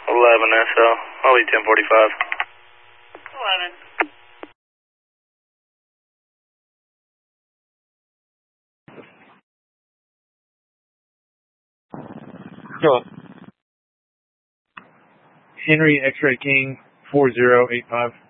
11 SL. I'll be 1045. 11. Go. Henry X-Ray King 4085.